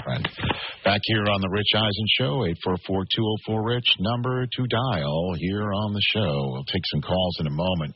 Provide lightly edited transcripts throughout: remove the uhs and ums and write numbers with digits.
friend. Back here on the Rich Eisen Show, 844-204-RICH, number to dial here on the show. We'll take some calls in a moment.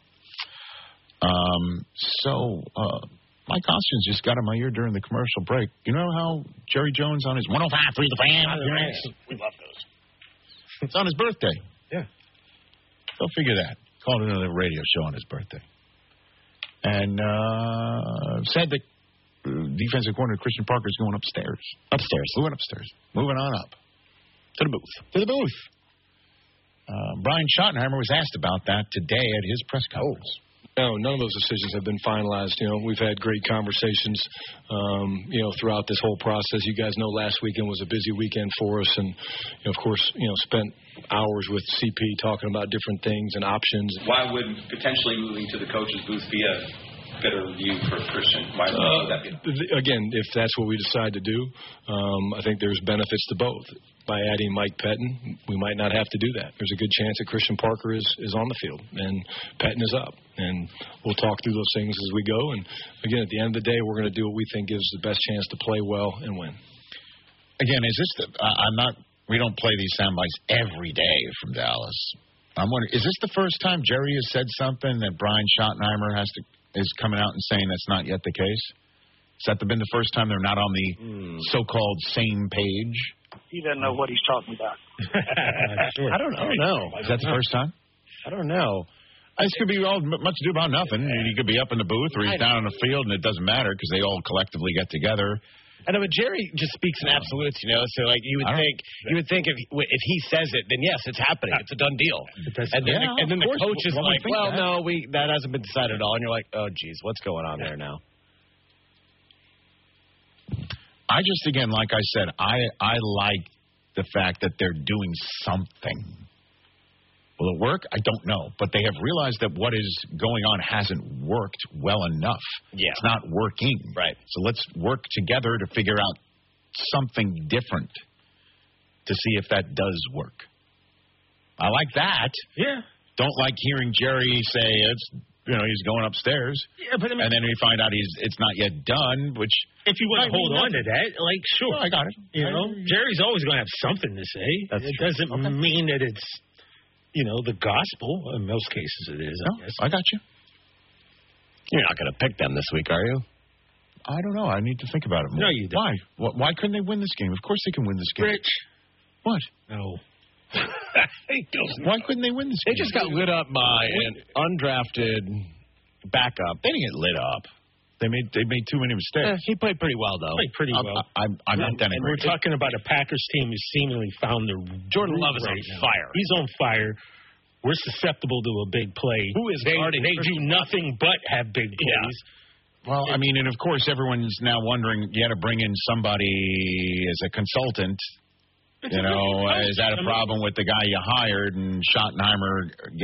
Mike Austin's just got in my ear during the commercial break. You know how Jerry Jones on his 105.3 The Fan? We love those. It's on his birthday. Yeah. Go figure that. Called another radio show on his birthday. And said that defensive coordinator Christian Parker is going upstairs. Moving upstairs. Moving on up. To the booth. Brian Schottenheimer was asked about that today at his press conference. No, none of those decisions have been finalized. You know, we've had great conversations, throughout this whole process. You guys know last weekend was a busy weekend for us, and of course, spent hours with CP talking about different things and options. Why would potentially moving to the coach's booth be a better view for Christian? Why would that be? Again, if that's what we decide to do, I think there's benefits to both. By adding Mike Pettine, we might not have to do that. There's a good chance that Christian Parker is on the field and Pettine is up. And we'll talk through those things as we go. And, again, at the end of the day, we're going to do what we think gives the best chance to play well and win. Again, is this we don't play these sound bites every day from Dallas. I'm wondering, is this the first time Jerry has said something that Brian Schottenheimer is coming out and saying that's not yet the case? Has that been the first time they're not on the so-called same page? He doesn't know what he's talking about. I don't know. Is that the first time? I don't know. This could be all much ado about nothing. He could be up in the booth or he's down on the field, and it doesn't matter because they all collectively get together. I know, but Jerry just speaks in absolutes, So like you would think if he says it, then yes, it's happening. It's a done deal. And then the coach is like, no, that hasn't been decided at all. And you're like, oh, geez, what's going on there now? I just, again, like I said, I like the fact that they're doing something. Will it work? I don't know. But they have realized that what is going on hasn't worked well enough. Yeah. It's not working. Right. So let's work together to figure out something different to see if that does work. I like that. Yeah. Don't like hearing Jerry say he's going upstairs. Yeah, but I mean, and then we find out it's not yet done, which... If you want to hold on to that, sure. I got it. Jerry's always going to have something to say. It doesn't mean that it's, the gospel. In most cases it is, I guess. I got you. You're not going to pick them this week, are you? I don't know. I need to think about it more. No, you don't. Why? Why couldn't they win this game? Of course they can win this game. Rich. What? No. Why couldn't they win this game? They just got lit up by an undrafted backup. They didn't get lit up. They made too many mistakes. He played pretty well, though. Played pretty well. I'm not denigrating. And we're talking about a Packers team who seemingly found their Jordan Love is on fire. He's on fire. We're susceptible to a big play. Who is guarding? They do nothing but have big plays. Yeah. Well, and of course, everyone's now wondering, you had to bring in somebody as a consultant. Is that a problem with the guy you hired? And Schottenheimer